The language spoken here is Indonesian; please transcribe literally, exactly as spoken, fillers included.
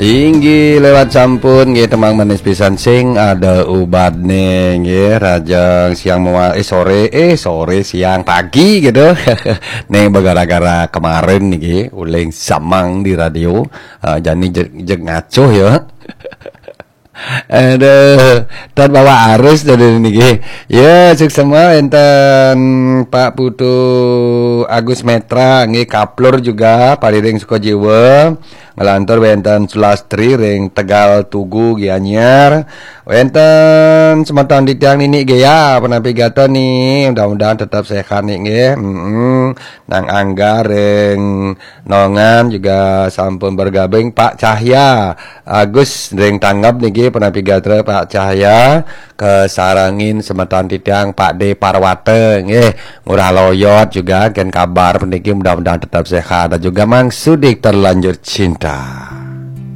Tinggi lewat sampun nggih temang manis pisan sing ada ubatne nggih rajang siang mau eh sore eh sore siang pagi gitu. Nih gara-gara kemarin niki uling samang di radio uh, jani jeg, jeg ngaco ya. Aduh, tan bawa arus dari niki. Ya, cek semua enten Pak Putu Agus Metra nggih kaplur juga pariring Sukojiwo. Ngelantur wenten Sulastri ring Tegal Tugu Gianyar. Wenten semeton di tiang nini ge ya penapi gato nih. Mudah-mudahan tetap sehat nih nggih. Heeh. Nang Angga ring Nongan juga sampun bergabung Pak Cahya Agus ring tanggap niki penapi gatra Pak Cahya kesarangin semeton di tiang Pak D Parwate nggih. Ngurah loyot juga gen kabar peniki mudah-mudahan tetap sehat dan juga Mang Sudik terlanjur cinta.